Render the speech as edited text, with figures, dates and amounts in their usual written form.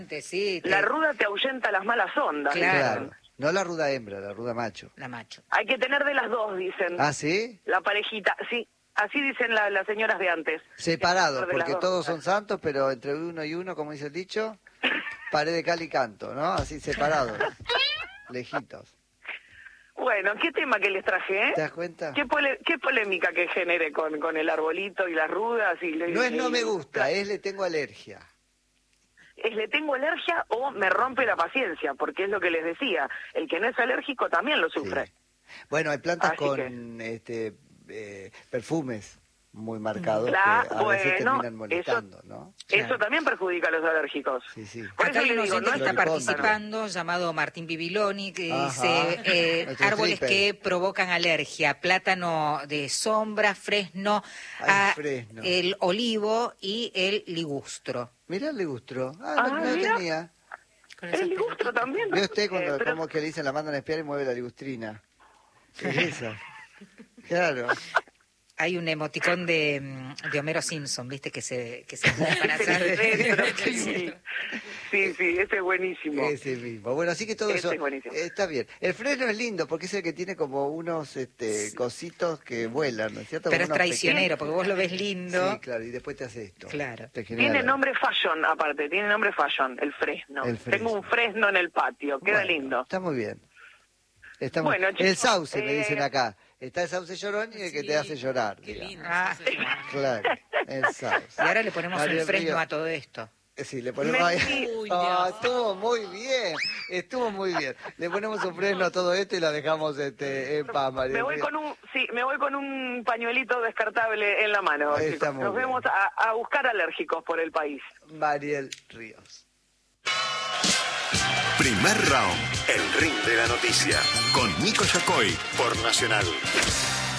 Sí, La ruda te ahuyenta las malas ondas. Claro. Dicen. No la ruda hembra, la ruda macho. La macho. Hay que tener de las dos, dicen. ¿Ah, sí? La parejita, sí. Así dicen las señoras de antes. Separados, De las porque dos. todos son santos, pero entre uno y uno, como dice el dicho, pared de cal y canto, ¿no? Así separados, lejitos. Bueno, ¿qué tema que les traje, eh? ¿Te das cuenta? ¿Qué polémica que genere con el arbolito y las rudas? No es no me gusta, es le tengo alergia. Es le tengo alergia o me rompe la paciencia, porque es lo que les decía. El que no es alérgico también lo sufre. Sí. Bueno, hay plantas Así con perfumes muy marcados Claro, que a veces bueno, terminan molestando, ¿no? Eso también perjudica a los alérgicos. Sí, sí. Por Acá eso hay le un digo, oyente no que es está Floripondio. participando, llamado Martín Bibiloni, que Ajá. dice Nuestro árboles flipper. que provocan alergia, plátano de sombra, fresno, Ay, fresno. el olivo y el ligustro. Mirá el ligustro. No mira. tenía. el ligustro también. ¿Ve usted cuando, Pero- cómo que le dicen la mandan a espiar y mueve la ligustrina? ¿Qué es eso? Claro. Hay un emoticón de Homero Simpson, ¿viste? Que se pone para atrás. Sí, ese es buenísimo. Ese mismo. Bueno, así que todo Ese eso es buenísimo. está bien. El fresno es lindo porque es el que tiene como unos cositos que vuelan, ¿no es cierto? Pero Como es unos traicionero, porque vos lo ves pequeños- lindo. Sí, claro, y después te hace esto. Claro. Te genera Tiene la- nombre fashion, aparte, tiene nombre fashion, el fresno. El fresno. Tengo un fresno en el patio, queda Bueno, lindo. Está muy bien. Está muy Bueno, bien. chicos, El sauce, me dicen acá. Está el sauce llorón y el que te hace llorar. Qué digamos. lindo. Ah, Claro, el sauce. y ahora le ponemos Ariel un fresno Río. a todo esto. Sí, le ponemos ahí. Uy, Ah, Dios. estuvo muy bien, estuvo muy bien. Le ponemos un fresno a todo esto y la dejamos en paz, María. Me voy con un pañuelito descartable en la mano. Está chicos. muy Nos bien. vemos a buscar alérgicos por el país. Mariel Ríos. Primer round, el ring de la noticia, con Nico Yacoy por Nacional.